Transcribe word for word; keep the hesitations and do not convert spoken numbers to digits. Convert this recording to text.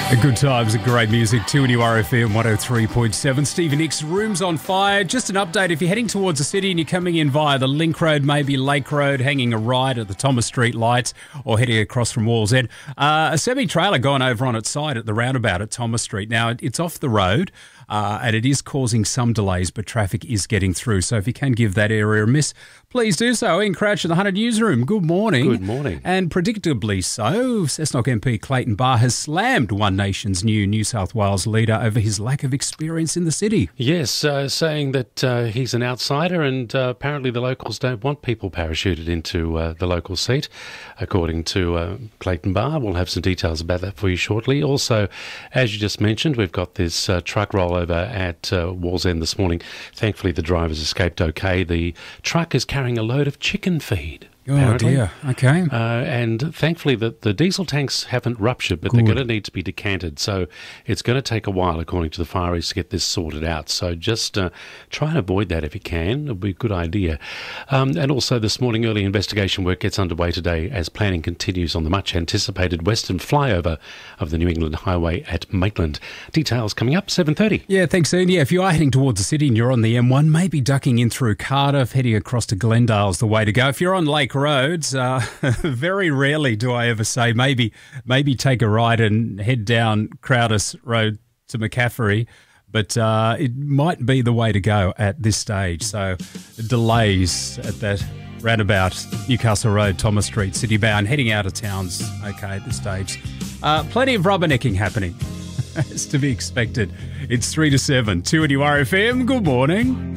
Good times and great music. two N U R F M one oh three point seven. Stephen Nicks, room's on fire. Just an update, if you're heading towards the city and you're coming in via the Link Road, maybe Lake Road, hanging a right at the Thomas Street lights or heading across from Wallsend, uh, a semi-trailer gone over on its side at the roundabout at Thomas Street. Now, it's off the road uh, and it is causing some delays, but traffic is getting through. So if you can give that area a miss, please do so. Ian Crouch in the Hunter Newsroom, good morning. Good morning. And predictably so, Cessnock M P Clayton Barr has slammed One Nation's new New South Wales leader over his lack of experience in the city. Yes, uh, saying that uh, he's an outsider and uh, apparently the locals don't want people parachuted into uh, the local seat, according to uh, Clayton Barr. We'll have some details about that for you shortly. Also, as you just mentioned, we've got this uh, truck rollover at uh, Wallsend this morning. Thankfully, the drivers escaped okay. The truck is carrying a load of chicken feed. Oh, apparently. dear. Okay. Uh, and thankfully, the, the diesel tanks haven't ruptured, but Good. they're going to need to be decanted. So it's going to take a while, according to the Fire East, to get this sorted out. So just uh, try and avoid that if you can. It'll be a good idea. Um, and also this morning, early investigation work gets underway today as planning continues on the much-anticipated western flyover of the New England Highway at Maitland. Details coming up, seven thirty. Yeah, thanks, Ian. Yeah, if you are heading towards the city and you're on the M one, maybe ducking in through Cardiff, heading across to Glendale's the way to go. If you're on Lake Roads, uh, very rarely do I ever say maybe maybe take a ride and head down Crowdis Road to McCaffrey, but uh, it might be the way to go at this stage. So delays at that roundabout, Newcastle Road, Thomas Street, city bound, heading out of town's okay at this stage. Uh, plenty of rubbernecking happening, as to be expected. It's three to seven, two N U R F M, good morning.